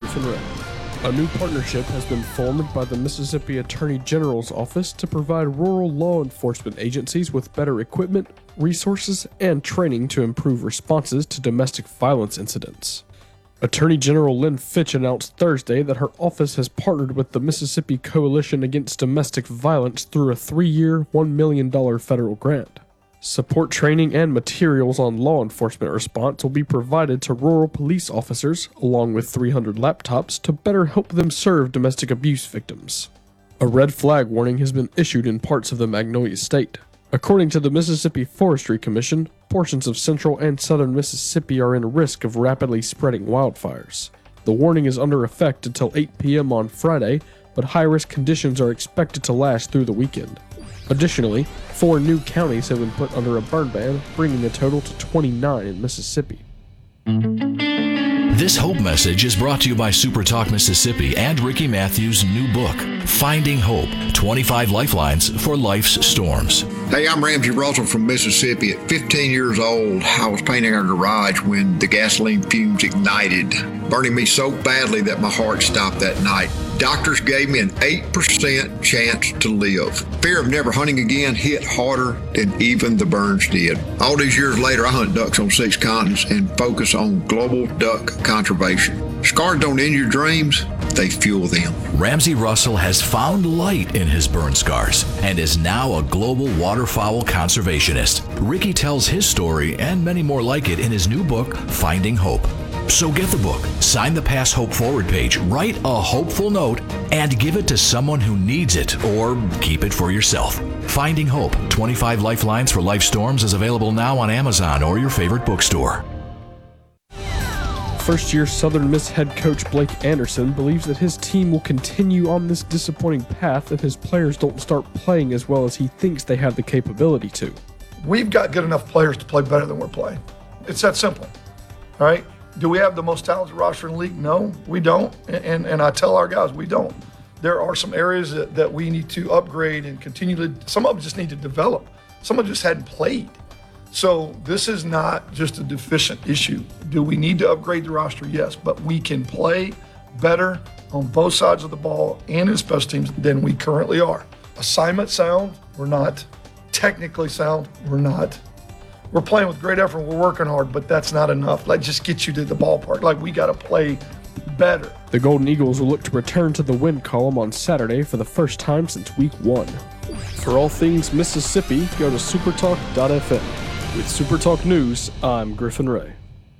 Griffin Ray. A new partnership has been formed by the Mississippi Attorney General's Office to provide rural law enforcement agencies with better equipment, resources, and training to improve responses to domestic violence incidents. Attorney General Lynn Fitch announced Thursday that her office has partnered with the Mississippi Coalition Against Domestic Violence through a 3-year, $1 million federal grant. Support training and materials on law enforcement response will be provided to rural police officers, along with 300 laptops to better help them serve domestic abuse victims. A red flag warning has been issued in parts of the Magnolia State. According to the Mississippi Forestry Commission, portions of central and southern Mississippi are in risk of rapidly spreading wildfires. The warning is under effect until 8 p.m. on Friday, but high-risk conditions are expected to last through the weekend. Additionally, 4 new counties have been put under a burn ban, bringing the total to 29 in Mississippi. This Hope message is brought to you by SuperTalk Mississippi and Ricky Matthews' new book, Finding Hope, 25 Lifelines for Life's Storms. Hey, I'm Ramsey Russell from Mississippi. At 15 years old, I was painting our garage when the gasoline fumes ignited, burning me so badly that my heart stopped that night. Doctors gave me an 8% chance to live. Fear of never hunting again hit harder than even the burns did. All these years later, I hunt ducks on 6 continents and focus on global duck conservation. Scars don't end your dreams, they fuel them. Ramsey Russell has found light in his burn scars and is now a global waterfowl conservationist. Ricky tells his story and many more like it in his new book, Finding Hope. So get the book, sign the Pass Hope Forward page, write a hopeful note, and give it to someone who needs it, or keep it for yourself. Finding Hope, 25 Lifelines for Life Storms is available now on Amazon or your favorite bookstore. First-year Southern Miss head coach Blake Anderson believes that his team will continue on this disappointing path if his players don't start playing as well as he thinks they have the capability to. We've got good enough players to play better than we're playing. It's that simple, all right? Do we have the most talented roster in the league? No, we don't. And I tell our guys, we don't. There are some areas that we need to upgrade and continue to, some of them just need to develop. Some of them just hadn't played. So this is not just a deficient issue. Do we need to upgrade the roster? Yes, but we can play better on both sides of the ball and in special teams than we currently are. Assignment sound, we're not. Technically sound, we're not. We're playing with great effort, we're working hard, but that's not enough. Like, just get you to the ballpark. Like, we got to play better. The Golden Eagles will look to return to the win column on Saturday for the first time since Week 1. For all things Mississippi, go to supertalk.fm. With SuperTalk News, I'm Griffin Ray.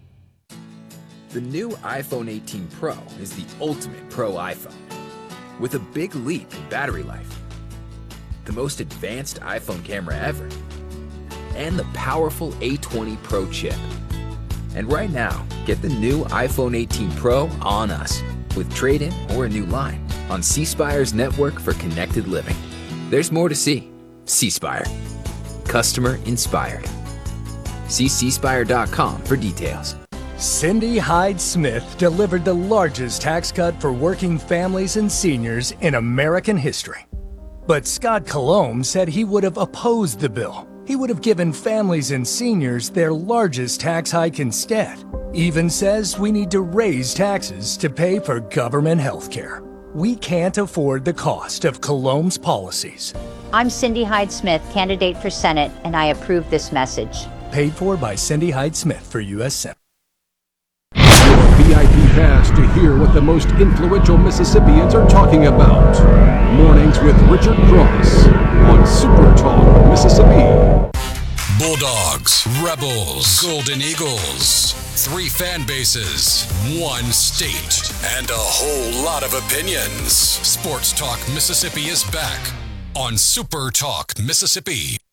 The new iPhone 18 Pro is the ultimate pro iPhone, with a big leap in battery life, the most advanced iPhone camera ever, and the powerful A20 Pro chip. And right now, get the new iPhone 18 Pro on us with trade-in or a new line on C Spire's network for connected living. There's more to see. C Spire. Customer inspired. See cspire.com for details. Cindy Hyde-Smith delivered the largest tax cut for working families and seniors in American history. But Scott Colomb said he would have opposed the bill. He would have given families and seniors their largest tax hike instead. Even says we need to raise taxes to pay for government health care. We can't afford the cost of Colomb's policies. I'm Cindy Hyde-Smith, candidate for Senate, and I approve this message. Paid for by Cindy Hyde-Smith for U.S. Senate. Your VIP pass to hear what the most influential Mississippians are talking about. Mornings with Richard Cross on Super Talk Mississippi. Bulldogs, Rebels, Golden Eagles. 3 fan bases, 1 state, and a whole lot of opinions. Sports Talk Mississippi is back on Super Talk Mississippi.